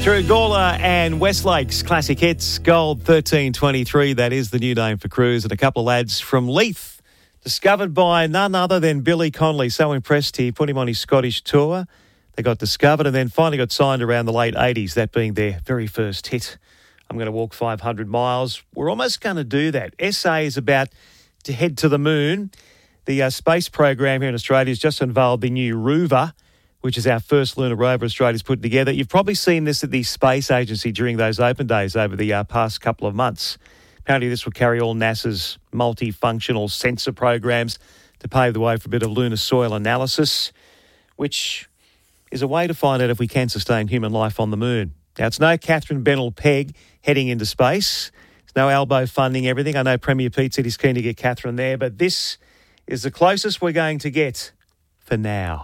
Through Gawler and Westlake's classic hits, Gold 1323, that is the new name for Cruise, and a couple of lads from Leith, discovered by none other than Billy Connolly. So impressed he put him on his Scottish tour. They got discovered and then finally got signed around the late 80s, that being their very first hit. I'm going to walk 500 miles. We're almost going to do that. SA is about to head to the moon. The space program here in Australia has just unveiled the new Rover, which is our first lunar rover Australia's put together. You've probably seen this at the Space Agency during those open days over the past couple of months. Apparently this will carry all NASA's multifunctional sensor programs to pave the way for a bit of lunar soil analysis, which is a way to find out if we can sustain human life on the moon. Now, it's no Catherine Bennell-Pegg heading into space. There's no elbow funding everything. I know Premier Pete said he's keen to get Catherine there, but this is the closest we're going to get for now.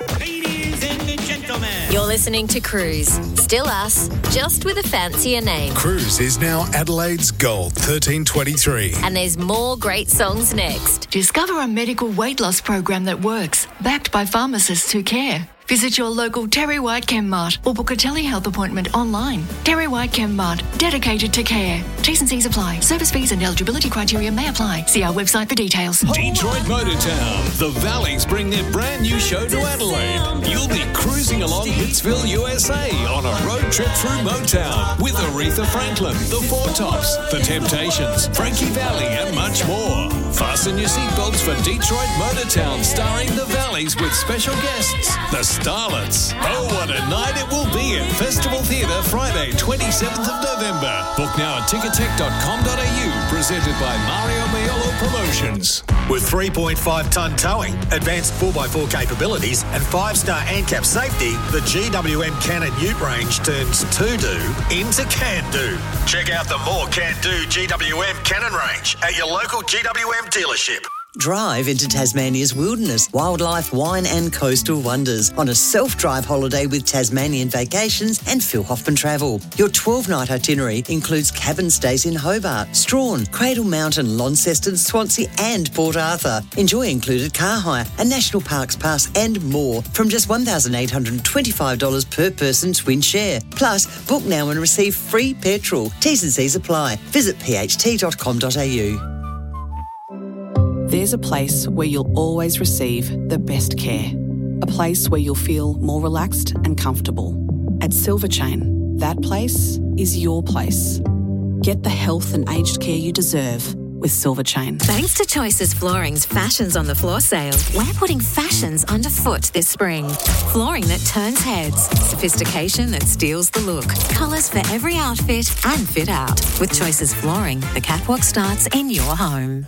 You're listening to Cruise. Still us, just with a fancier name. Cruise is now Adelaide's Gold 1323. And there's more great songs next. Discover a medical weight loss program that works, backed by pharmacists who care. Visit your local Terry White Chemmart or book a telehealth appointment online. Terry White Chemmart, dedicated to care. T's and C's apply. Service fees and eligibility criteria may apply. See our website for details. Detroit Motortown. The Valleys bring their brand new show to Adelaide. You'll be cruising along Hitsville, USA on a road trip through Motown with Aretha Franklin, The Four Tops, The Temptations, Frankie Valli and much more. Fasten your seatbelts for Detroit Motortown, starring The Valleys with special guests, The Starlets. Oh, what a night it will be at Festival Theatre Friday, 27th of November. Book now at tickettech.com.au, presented by Mario Maiolo Promotions. With 3.5-tonne towing, advanced 4x4 capabilities and 5-star ANCAP safety, the GWM Cannon Ute range turns to-do into can-do. Check out the more can-do GWM Cannon range at your local GWM dealership. Drive into Tasmania's wilderness, wildlife, wine and coastal wonders on a self-drive holiday with Tasmanian Vacations and Phil Hoffman Travel. Your 12-night itinerary includes cabin stays in Hobart, Strawn, Cradle Mountain, Launceston, Swansea and Port Arthur. Enjoy included car hire, a National Parks Pass and more from just $1,825 per person twin share. Plus, book now and receive free petrol. T's and C's apply. Visit pht.com.au. There's a place where you'll always receive the best care. A place where you'll feel more relaxed and comfortable. At Silverchain, that place is your place. Get the health and aged care you deserve with Silverchain. Thanks to Choices Flooring's Fashions on the Floor sale, we're putting fashions underfoot this spring. Flooring that turns heads, sophistication that steals the look, colours for every outfit and fit out. With Choices Flooring, the catwalk starts in your home.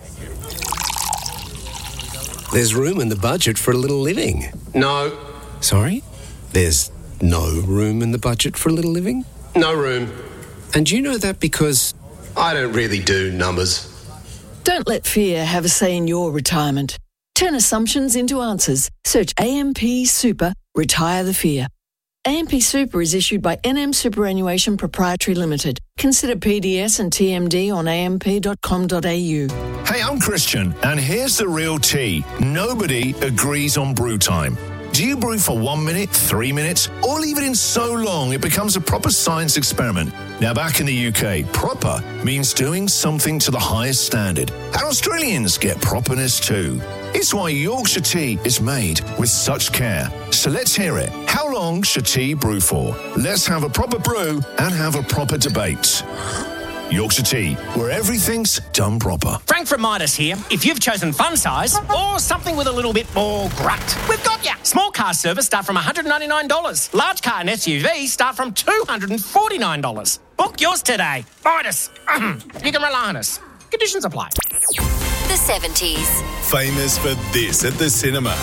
There's room in the budget for a little living. No. Sorry? There's no room in the budget for a little living? No room. And you know that because... I don't really do numbers. Don't let fear have a say in your retirement. Turn assumptions into answers. Search AMP Super, Retire the Fear. AMP Super is issued by NM Superannuation Proprietary Limited. Consider PDS and TMD on amp.com.au. Hey, I'm Christian, and here's the real tea. Nobody agrees on brew time. Do you brew for 1 minute, 3 minutes, or leave it in so long it becomes a proper science experiment? Now, back in the UK, proper means doing something to the highest standard. And Australians get properness too. It's why Yorkshire tea is made with such care. So let's hear it. How long should tea brew for? Let's have a proper brew and have a proper debate. Yorkshire Tea, where everything's done proper. Frank from Midas here. If you've chosen fun size or something with a little bit more grunt, we've got ya. Small car service start from $199. Large car and SUV start from $249. Book yours today. Midas. You can rely on us. Conditions apply. The 70s. Famous for this at the cinema.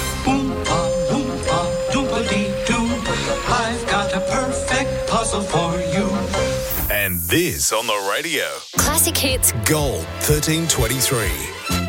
I've got a perfect puzzle for you. And this on the radio. Classic hits. Gold 1323.